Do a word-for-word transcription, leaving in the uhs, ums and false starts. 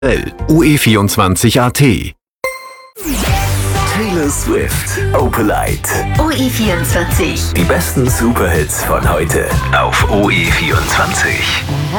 O E vierundzwanzig A T. Taylor Swift, Opalite. O E vierundzwanzig. Die besten Superhits von heute auf O E vierundzwanzig.